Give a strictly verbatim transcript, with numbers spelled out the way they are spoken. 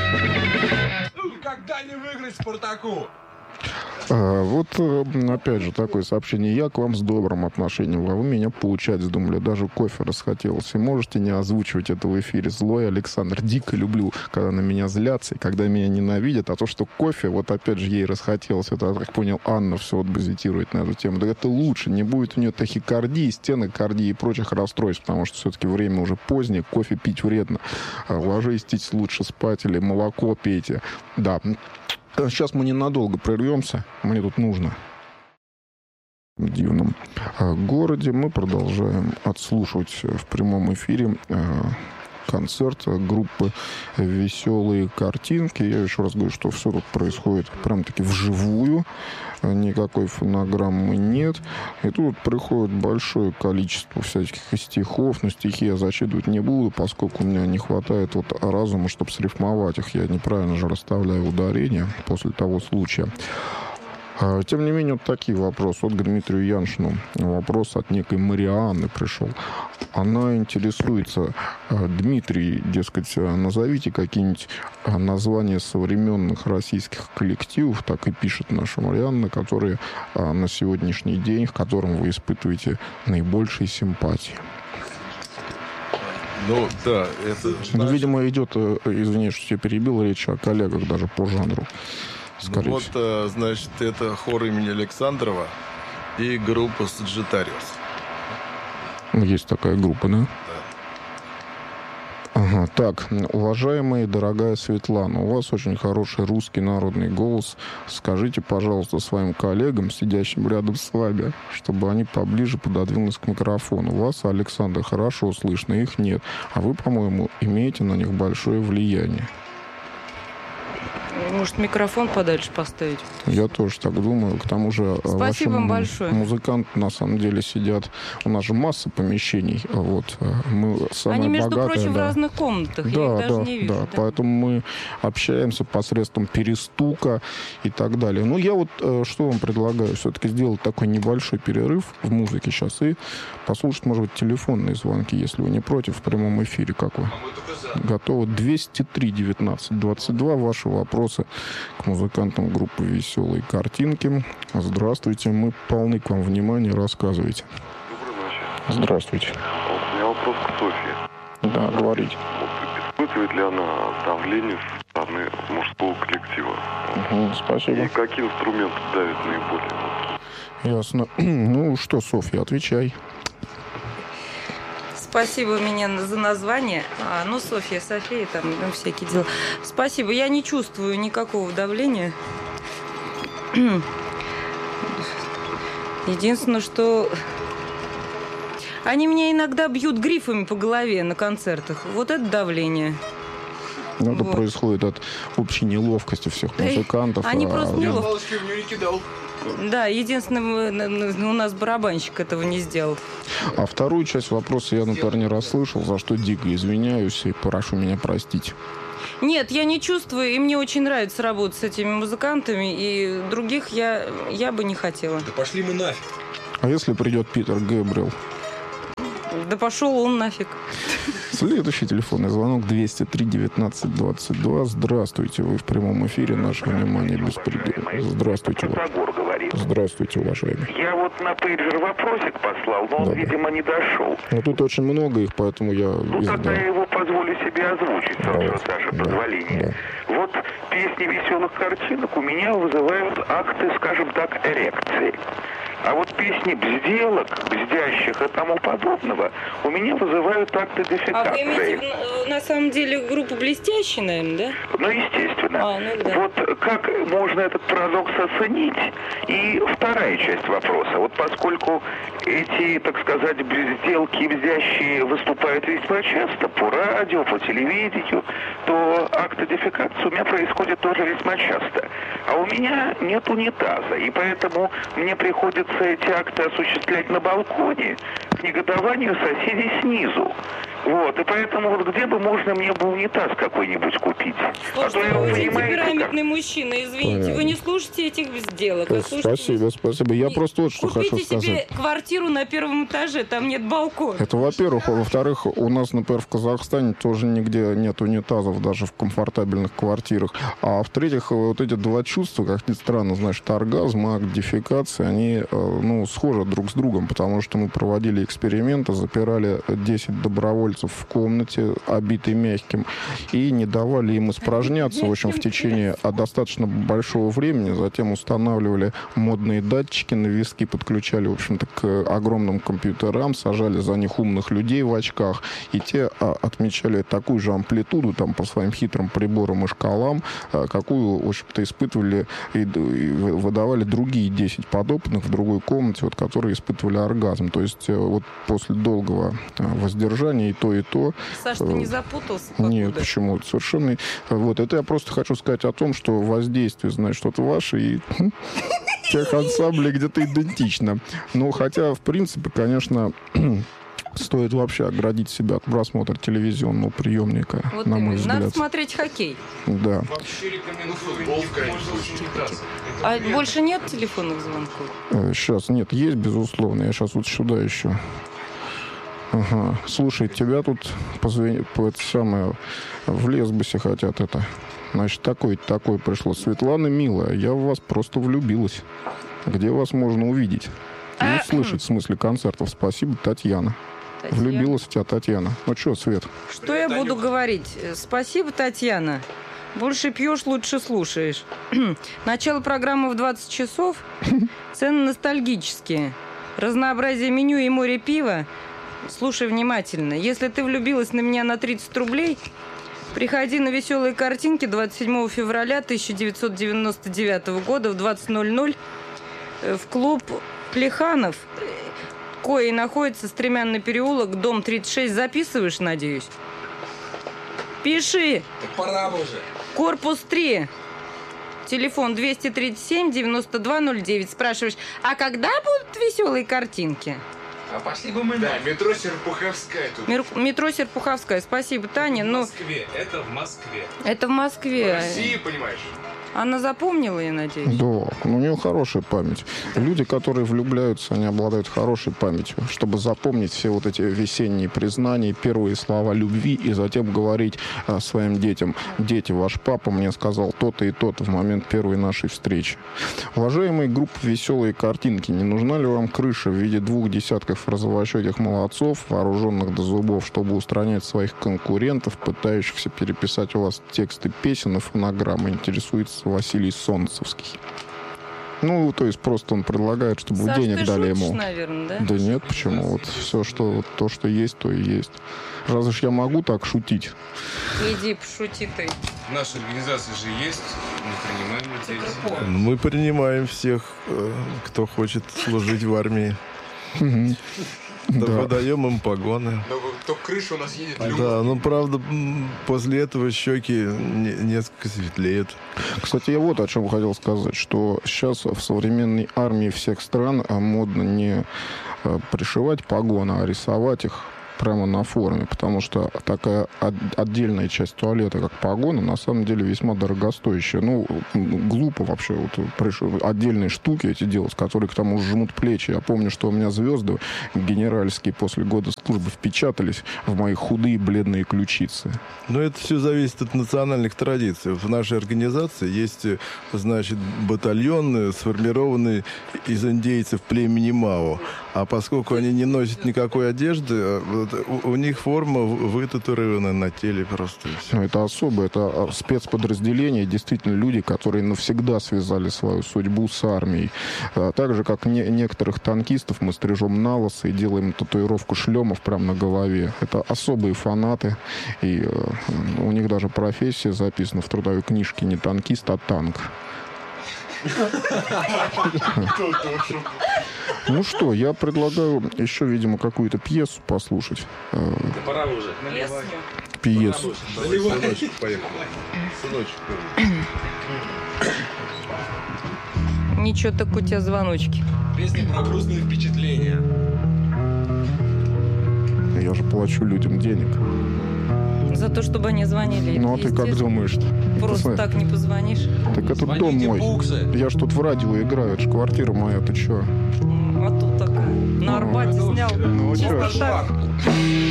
Никогда не выиграть Спартаку! А, вот, опять же, такое сообщение. Я к вам с добрым отношением, а вы меня поучать вздумали. Даже кофе расхотелось. И можете не озвучивать это в эфире. Злой Александр. Дико люблю, когда на меня злятся и когда меня ненавидят. А то, что кофе, вот опять же, ей расхотелось. Это, я так понял, Анна все вот базитирует на эту тему. Да это лучше. Не будет у нее тахикардии, стенокардии и прочих расстройств. Потому что все-таки время уже позднее. Кофе пить вредно. Ложитесь лучше спать или молоко пейте. Да. Сейчас мы ненадолго прервемся. Мне тут нужно. В дивном городе мы продолжаем отслушивать в прямом эфире концерт группы «Веселые картинки». Я еще раз говорю, что все тут происходит прям-таки вживую. Никакой фонограммы нет. И тут приходит большое количество всяких стихов. Но стихи я зачитывать не буду, поскольку у меня не хватает вот разума, чтобы срифмовать их. Я неправильно же расставляю ударения после того случая. Тем не менее, вот такие вопросы. Вот к Дмитрию Яншину вопрос от некой Марианны пришел. Она интересуется: Дмитрий, дескать, назовите какие-нибудь названия современных российских коллективов, так и пишет наша Марианна, которые на сегодняшний день, к которым вы испытываете наибольшие симпатии. Ну, да, это... Ну, видимо, идет, извини, что я перебил, речь о коллегах даже по жанру. Ну, вот, значит, это хор имени Александрова и группа Sagittarius. Есть такая группа, да? Да. Ага, так, уважаемая и дорогая Светлана, у вас очень хороший русский народный голос. Скажите, пожалуйста, своим коллегам, сидящим рядом с вами, чтобы они поближе пододвинулись к микрофону. Вас, Александр, хорошо слышно, их нет. А вы, по-моему, имеете на них большое влияние. Может, микрофон подальше поставить? Я тоже так думаю. К тому же спасибо вам большое. Музыканты на самом деле сидят. У нас же масса помещений. Вот. Мы самые Они, между богатые, прочим, да. в разных комнатах. Да, Я их даже да, не вижу. да. Да. Поэтому мы общаемся посредством перестука и так далее. Ну, я вот что вам предлагаю? Все-таки сделать такой небольшой перерыв в музыке сейчас и послушать, может быть, телефонные звонки, если вы не против, в прямом эфире. Как вы? Готовы? двести три девятнадцать двадцать два. Ваши вопросы к музыкантам группы «Веселые картинки». Здравствуйте, мы полны к вам внимания, рассказывайте. Доброй ночи. Здравствуйте. У меня вопрос к Софье. Да, говорите. Вот, испытывает ли она давление со стороны мужского коллектива? Угу, спасибо. И какие инструменты давят наиболее? Ясно. Ну что, Софья, отвечай. Спасибо меня за название. А, ну, Софья, София, там, там всякие дела. Спасибо. Я не чувствую никакого давления. Единственное, что они меня иногда бьют грифами по голове на концертах. Вот это давление. Ну, это вот. Происходит от общей неловкости всех музыкантов. Они а... просто неловко. Палочки в нее не кидал. Да, единственное, у нас барабанщик этого не сделал. А вторую часть вопроса я, например, не расслышал, за что дико извиняюсь и прошу меня простить. Нет, я не чувствую, и мне очень нравится работать с этими музыкантами, и других я, я бы не хотела. Да пошли мы нафиг. А если придет Питер Гэбриэл? Да пошел он нафиг. Следующий телефонный звонок двести три девятнадцать двадцать два. Здравствуйте, вы в прямом эфире. Наше внимание беспредел. Здравствуйте. Здравствуйте, уважаемый. Я вот на пейджер вопросик послал, но он, да, видимо, да. не дошел. Но тут очень много их, поэтому я... Ну, издал. тогда я его позволю себе озвучить, Давайте. с вашего Да, позволения. да. Вот песни веселых картинок у меня вызывают акты, скажем так, эрекции. А вот песни бзделок, бздящих и тому подобного у меня вызывают акты дефекации. А вы имеете на самом деле группу «Блестящие», наверное, да? Ну, естественно. А, ну, да. Вот как можно этот парадокс оценить? И вторая часть вопроса. Вот поскольку эти, так сказать, безделки бздящие выступают весьма часто по радио, по телевидению, то акты дефекации у меня происходят тоже весьма часто. А у меня нет унитаза, и поэтому мне приходится эти акты осуществлять на балконе к негодованию соседей снизу. Вот, и поэтому вот где бы можно мне бы унитаз какой-нибудь купить? Слушайте, а то вы я, очень понимаете, темпераментный мужчина, извините. Понятно. Вы не слушаете этих сделок. а слушаете- Спасибо, спасибо. Я И просто вот что хочу Купите сказать. себе квартиру на первом этаже, там нет балкона. Это, во-первых. А во-вторых, у нас, например, в Казахстане тоже нигде нет унитазов, даже в комфортабельных квартирах. А в-третьих, вот эти два чувства, как ни странно, значит, оргазм, акт дефекации, они, э, ну, схожи друг с другом, потому что мы проводили эксперименты, запирали десять добровольцев в комнате, обитой мягким, и не давали им испражняться, в общем, в течение а, достаточно большого времени. Затем устанавливали модные датчики на виски, подключали, в общем-то, к огромным компьютерам, сажали за них умных людей в очках, и те а, отмечали такую же амплитуду там по своим хитрым приборам и шкалам, а, какую, в общем-то, испытывали и, и выдавали другие десять подопытных в другой комнате, вот, которые испытывали оргазм. То есть вот после долгого воздержания и то, и то... Саш, ты не запутался? Нет, покуда? почему? Совершенно... Вот, это я просто хочу сказать о том, что воздействие, значит, вот ваше и тех ансамблей где-то идентично. Ну, хотя, в принципе, конечно... Стоит вообще оградить себя от просмотра телевизионного приемника, Вот на именно. мой взгляд. Надо смотреть хоккей. Да. Вообще рекомендую не пользоваться унитазом. Это А вредно. больше нет телефонных звонков? Сейчас, нет, есть, безусловно. Я сейчас вот сюда еще. Ага. Слушай, тебя тут позвони, по это самое, в лесбусе хотят это. Значит, такое такое пришло. Светлана, милая, я в вас просто влюбилась. Где вас можно увидеть? И услышать, в смысле концертов. Спасибо, Татьяна. Татьяна. Влюбилась в тебя, Татьяна. Ну что, Свет? Что я буду говорить? Спасибо, Татьяна. Больше пьешь, лучше слушаешь. Начало программы в двадцать часов. Цены ностальгические. Разнообразие меню и море пива. Слушай внимательно. Если ты влюбилась на меня на тридцать рублей, приходи на веселые картинки двадцать седьмого февраля тысяча девятьсот девяносто девятого года в двадцать ноль ноль в клуб Плеханов, кои находится Стремянный переулок, дом тридцать шесть. Записываешь, надеюсь? Пиши. Пора бы уже. Корпус три. Телефон двести тридцать семь девяносто два ноль девять. Спрашиваешь, а когда будут веселые картинки? А пошли бы мы. Да, метро Серпуховская тут. Мир- Метро Серпуховская. Спасибо, Таня. В Ну, Москве. Это в Москве. это в В Москве. России, понимаешь? Она запомнила, я надеюсь. Да, ну, у нее хорошая память. Люди, которые влюбляются, они обладают хорошей памятью, чтобы запомнить все вот эти весенние признания, первые слова любви, и затем говорить а, своим детям: дети, ваш папа мне сказал то-то и то-то в момент первой нашей встречи. Уважаемые группы «Веселые картинки», не нужна ли вам крыша в виде двух десятков розовощеких молодцов, вооруженных до зубов, чтобы устранять своих конкурентов, пытающихся переписать у вас тексты песен и фонограммы? Интересуется Василий Солнцевский. Ну, то есть просто он предлагает, чтобы Саш, денег ты дали шутишь, ему. наверное, да? Да нет, почему? Вот все, что, вот то, что есть, то и есть. Разве ж я могу так шутить? Иди, пошути ты. В нашей организации же есть. Мы принимаем людей. Мы принимаем всех, э, кто хочет служить в армии. Да, Да. выдаем им погоны. Но только крыша у нас едет. Да, ну правда, м, после этого щеки не- несколько светлеют. Кстати, я вот о чем хотел сказать, что сейчас в современной армии всех стран а, модно не а, пришивать погоны, а рисовать их прямо на форме, потому что такая от- отдельная часть туалета, как погоны, на самом деле весьма дорогостоящая. Ну, м, глупо вообще вот приш- отдельные штуки эти делать, которые к тому же жмут плечи. Я помню, что у меня звезды генеральские после года службы впечатались в мои худые бледные ключицы. Но это все зависит от национальных традиций. В нашей организации есть, э, значит, батальон, э, сформированный из индейцев племени Мао. А поскольку они не носят никакой одежды, э, вот у, у них форма в- вытатуирована на теле просто. и всё. Ну, это особо, это а, спецподразделения, действительно люди, которые навсегда связали свою судьбу с армией. А, так же, как не- некоторых танкистов мы стрижем на лысо и делаем татуировку шлемов прямо на голове. Это особые фанаты, и э, у них даже профессия записана в трудовой книжке: не танкист, а танк. Ну что, я предлагаю еще, видимо, какую-то пьесу послушать. Э, Да пора уже. Ясно. Пьесу. Сыночек, поехали. Сыночек. Ничего, так у тебя звоночки. Песня про грустные впечатления. Я же плачу людям денег. За то, чтобы они звонили. Ну, а ты как думаешь? Просто Ты так не позвонишь. Так это дом мой. Я ж тут в радио играю, это ж квартира моя, ты чё? А тут так на Арбате снял. Ну, Чисто чё? так.